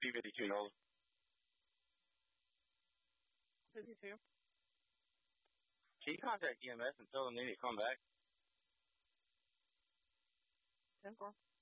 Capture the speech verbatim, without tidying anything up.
P fifty-two, Nola. fifty-two. Can you contact E M S and tell them they need to come back? ten four.